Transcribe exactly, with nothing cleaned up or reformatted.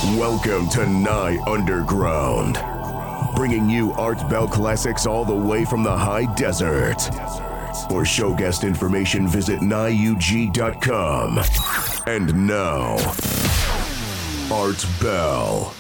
Welcome to Nye Underground, bringing you Art Bell classics all the way from the high desert. For show guest information, visit nye u g dot com. And now, Art Bell.